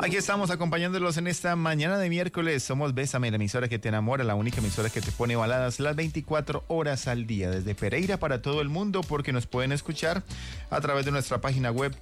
Aquí estamos acompañándolos en esta mañana de miércoles. Somos Bésame, la emisora que te enamora, la única emisora que te pone baladas las 24 horas al día, desde Pereira para todo el mundo, porque nos pueden escuchar a través de nuestra página web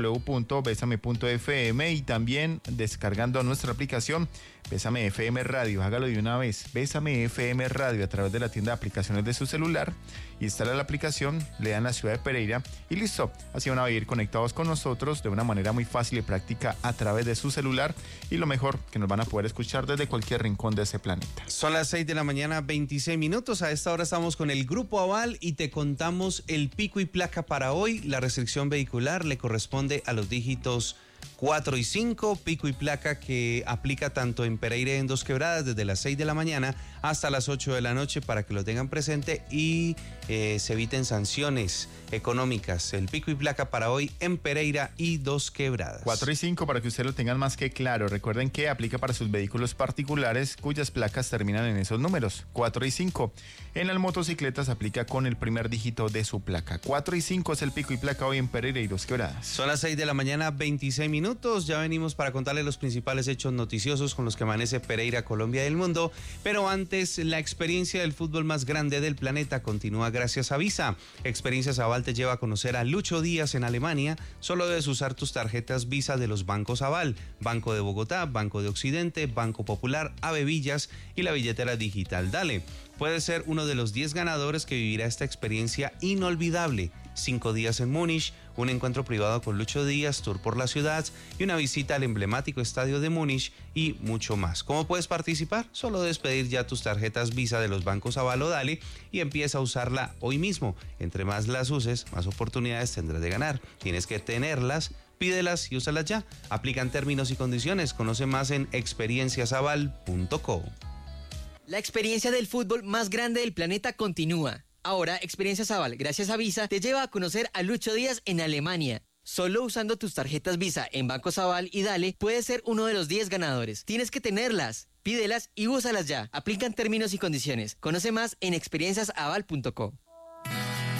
www.besame.fm y también descargando nuestra aplicación Bésame FM Radio. Hágalo de una vez, Bésame FM Radio, a través de la tienda de aplicaciones de su celular. Instala la aplicación, le dan la ciudad de Pereira y listo. Así van a ir conectados con nosotros de una manera muy fácil y práctica a través de su celular, y lo mejor, que nos van a poder escuchar desde cualquier rincón de ese planeta. Son las 6 de la mañana, 26 minutos. A esta hora estamos con el Grupo Aval y te contamos el pico y placa para hoy. La restricción vehicular le corresponde a los dígitos 4 y 5, pico y placa que aplica tanto en Pereira y en Dos Quebradas desde las 6 de la mañana hasta las 8 de la noche, para que lo tengan presente y se eviten sanciones económicas. El pico y placa para hoy en Pereira y Dos Quebradas. 4 y 5 para que ustedes lo tengan más que claro. Recuerden que aplica para sus vehículos particulares cuyas placas terminan en esos números, 4 y 5. En las motocicletas aplica con el primer dígito de su placa. 4 y 5 es el pico y placa hoy en Pereira y Dos Quebradas. Son las 6 de la mañana, 26 minutos. Ya venimos para contarles los principales hechos noticiosos con los que amanece Pereira, Colombia y el mundo. Pero antes, la experiencia del fútbol más grande del planeta continúa gracias a Visa. Experiencias Aval te lleva a conocer a Lucho Díaz en Alemania. Solo debes usar tus tarjetas Visa de los bancos Aval: Banco de Bogotá, Banco de Occidente, Banco Popular, Ave Villas y la billetera digital Dale. Puedes ser uno de los 10 ganadores que vivirá esta experiencia inolvidable. 5 días en Múnich, un encuentro privado con Lucho Díaz, tour por la ciudad y una visita al emblemático estadio de Múnich y mucho más. ¿Cómo puedes participar? Solo debes pedir ya tus tarjetas Visa de los bancos Aval o Dale y empieza a usarla hoy mismo. Entre más las uses, más oportunidades tendrás de ganar. Tienes que tenerlas, pídelas y úsalas ya. Aplican términos y condiciones. Conoce más en experienciasaval.co. La experiencia del fútbol más grande del planeta continúa. Ahora, Experiencias Aval, gracias a Visa, te lleva a conocer a Lucho Díaz en Alemania. Solo usando tus tarjetas Visa en Bancos Aval y Dale, puedes ser uno de los 10 ganadores. Tienes que tenerlas, pídelas y úsalas ya. Aplican términos y condiciones. Conoce más en experienciasaval.co.